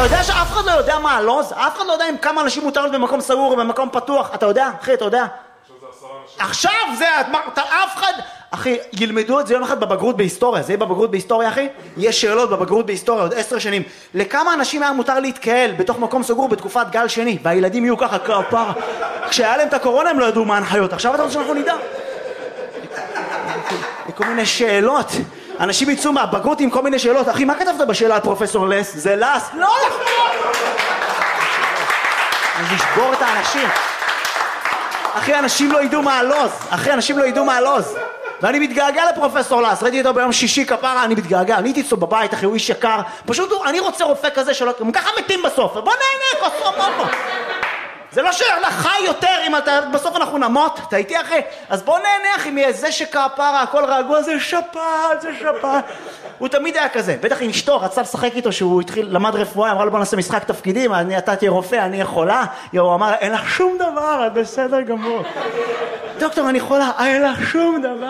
יודע שאף אחד לא יודע מה הלוז? אף אחד לא יודע אם כמה אנשים מותר להיות במקום סגור או במקום פתוח. אתה יודע? אחי, אתה יודע? עכשיו זה, אף אחד... אחי, ילמדו את זה יום אחד בבגרות בהיסטוריה. זה יהיה בבגרות בהיסטוריה, אחי? יש שאלות בבגרות בהיסטוריה עוד 10 שנים. לכמה אנשים היה מותר להתקהל בתוך מקום סגור בתקופת גל שני? והילדים יהיו ככה כפרה. כשהיה להם את הקורונה הם לא ידעו מה ההנחיות. עכשיו אתה רוצה שאנחנו נדע? כל מיני שאלות. אנשים יצאו מהבגרות עם כל מיני שאלות. אחי, מה כתבת בשאלה על פרופסור לס? זה לס? לא נכון! אז לשבור את האנשים. אחי, אנשים לא ידעו מה הלוז. אחי, אנשים לא ידעו מה הלוז. ואני מתגעגע לפרופסור לס. ראיתי אותו ביום שישי כפרה, אני מתגעגע. אני הייתי אצלו בבית, אחי, הוא איש יקר. פשוט אני רוצה רופא כזה שלא... הם ככה מתים בסוף. בוא נהנה, כוסו מונו. זה לא שאלה חי יותר אם אתה... בסוף אנחנו נמות. אתה איתי, אחי? אז בוא נהנה, אחי, מאיזה שכפרה, הכל רגוע, זה שפעת, זה שפעת. הוא תמיד היה כזה. בטח עם אשתו, רצה לשחק איתו שהוא התחיל, למד רפואה, אמרה לו בוא נעשה משחק תפקידים, אתה תהיה רופא, אני יכולה. הוא אמר, אין לך שום דבר, את בסדר גמור. דוקטור, אני יכולה, אין לך שום דבר.